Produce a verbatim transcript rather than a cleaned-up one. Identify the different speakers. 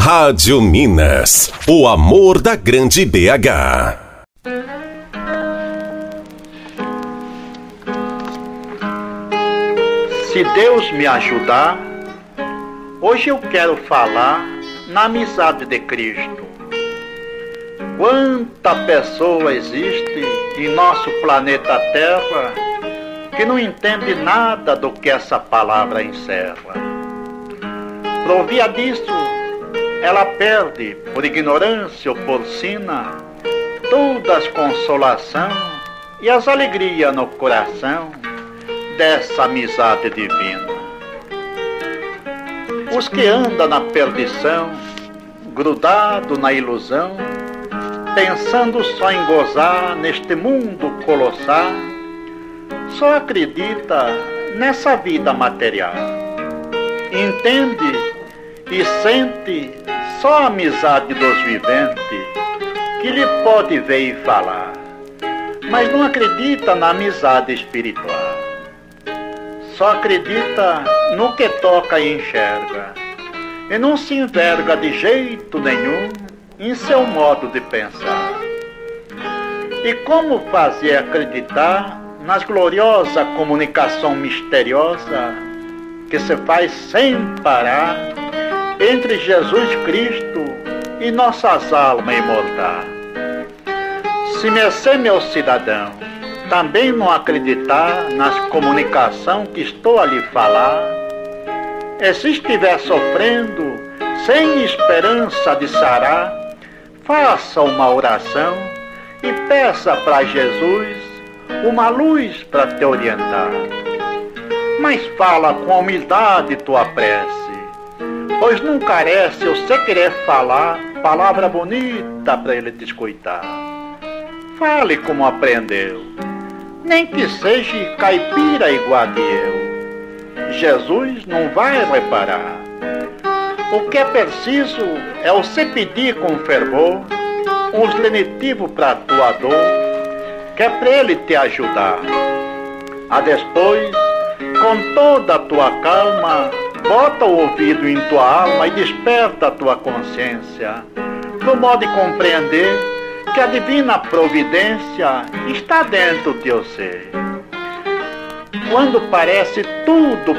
Speaker 1: Rádio Minas, o amor da grande B H.
Speaker 2: Se Deus me ajudar, hoje eu quero falar na amizade de Cristo. Quanta pessoa existe em nosso planeta Terra que não entende nada do que essa palavra encerra. Por via disso, ela perde, por ignorância ou por sina, todas as consolação e as alegrias no coração dessa amizade divina. Os que andam na perdição, grudado na ilusão, pensando só em gozar neste mundo colossal, só acredita nessa vida material. Entende e sente só a amizade dos viventes, que lhe pode ver e falar, mas não acredita na amizade espiritual. Só acredita no que toca e enxerga, e não se enverga de jeito nenhum em seu modo de pensar. E como fazer acreditar nas gloriosas comunicação misteriosa que se faz sem parar entre Jesus Cristo e nossas almas imortais? Se mercê, meu cidadão, também não acreditar nas comunicações que estou a lhe falar, e se estiver sofrendo, sem esperança de sarar, faça uma oração e peça para Jesus uma luz para te orientar. Mas fala com humildade tua prece, pois não carece você querer falar palavra bonita para ele te escutar. Fale como aprendeu, nem que seja caipira igual a eu. Jesus não vai reparar. O que é preciso é você pedir com fervor uns lenitivos para tua dor, que é para ele te ajudar. A depois, com toda a tua calma, bota o ouvido em tua alma e desperta a tua consciência, no modo de compreender que a divina providência está dentro de você. Quando parece tudo